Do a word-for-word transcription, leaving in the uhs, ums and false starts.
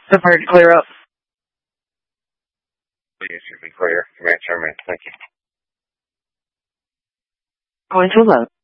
Prepared to clear up. Please, should be clear. Command terminate. Thank you. Going to load.